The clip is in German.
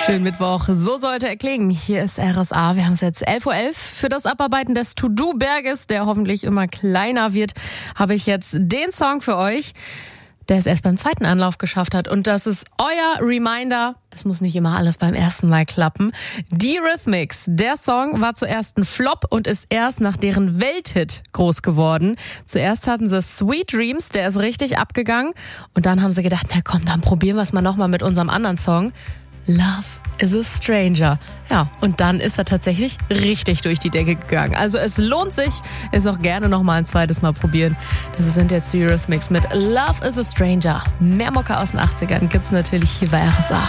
Schönen Mittwoch, so sollte er klingen. Hier ist RSA, wir haben es jetzt 11.11 Uhr. Für das Abarbeiten des To-Do-Berges, der hoffentlich immer kleiner wird, habe ich jetzt den Song für euch, der es erst beim zweiten Anlauf geschafft hat. Und das ist euer Reminder, es muss nicht immer alles beim ersten Mal klappen. Die Eurythmics, der Song war zuerst ein Flop und ist erst nach deren Welthit groß geworden. Zuerst hatten sie Sweet Dreams, der ist richtig abgegangen. Und dann haben sie gedacht, na komm, dann probieren wir es mal nochmal mit unserem anderen Song. Love is a Stranger. Ja, und dann ist er tatsächlich richtig durch die Decke gegangen. Also es lohnt sich, es auch gerne nochmal ein zweites Mal probieren. Das sind jetzt die Eurythmics mit Love is a Stranger. Mehr Mucke aus den 80ern gibt's natürlich hier bei RSA.